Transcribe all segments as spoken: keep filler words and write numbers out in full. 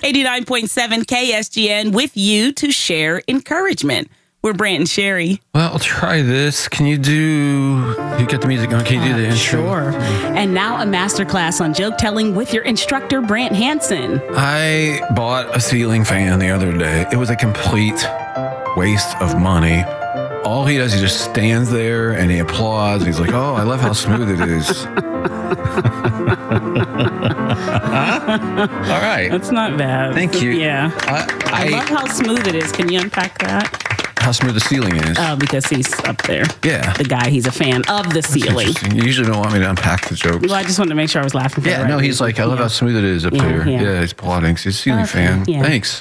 eighty-nine point seven K S G N with you to share encouragement. We're Brant and Sherry. Well, I'll try this. Can you do... You get the music on. Can you do the Uh, intro? Sure. And now a masterclass on joke telling with your instructor, Brant Hansen. I bought a ceiling fan the other day. It was a complete waste of money. All he does, he just stands there and he applauds. He's like, oh, I love how smooth it is. All right. That's not bad. Thank you. Yeah. I, I, I, love how smooth it is. Can you unpack that? how smooth the ceiling is. Oh, because he's up there. Yeah. The guy, he's a fan of the ceiling. You usually don't want me to unpack the jokes. Well, I just wanted to make sure I was laughing for Yeah, the right no, he's reason. like, I love Yeah. how smooth it is up Yeah, there. yeah. Yeah, he's applauding. He's a ceiling Okay, fan. yeah. Thanks.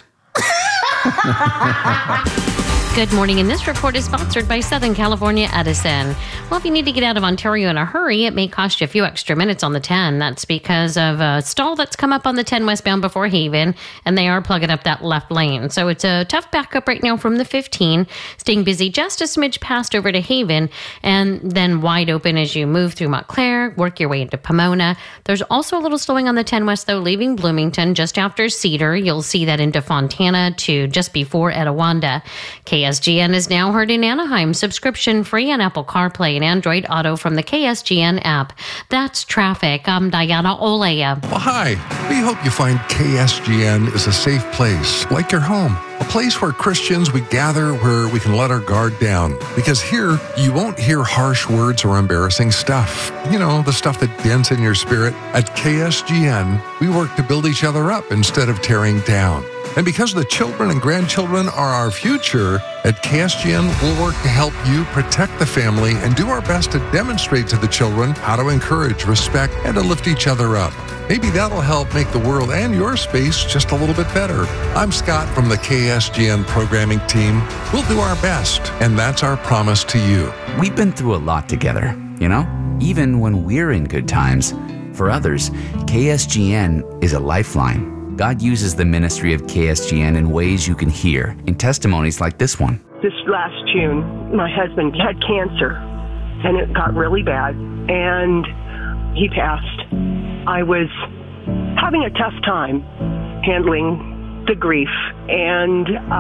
Good morning, and this report is sponsored by Southern California Edison. Well, if you need to get out of Ontario in a hurry, it may cost you a few extra minutes on the ten. That's because of a stall that's come up on the ten westbound before Haven, and they are plugging up that left lane. So it's a tough backup right now from the fifteen, staying busy just a smidge past over to Haven, and then wide open as you move through Montclair, work your way into Pomona. There's also a little slowing on the ten west, though, leaving Bloomington just after Cedar. You'll see that into Fontana to just before Etowanda. K S G N is now heard in Anaheim, subscription free on Apple CarPlay and Android Auto from the K S G N app. That's traffic. I'm Diana Olea. Well, hi. We hope you find K S G N is a safe place, like your home. A place where Christians, we gather, where we can let our guard down. Because here, you won't hear harsh words or embarrassing stuff. You know, the stuff that dents in your spirit. At K S G N, we work to build each other up instead of tearing down. And because the children and grandchildren are our future, at K S G N, we'll work to help you protect the family and do our best to demonstrate to the children how to encourage, respect, and to lift each other up. Maybe that'll help make the world and your space just a little bit better. I'm Scott from the K S G N programming team. We'll do our best, and that's our promise to you. We've been through a lot together, you know? Even when we're in good times. For others, K S G N is a lifeline. God uses the ministry of K S G N in ways you can hear in testimonies like this one. This last June, my husband had cancer, and it got really bad, and he passed. I was having a tough time handling the grief, and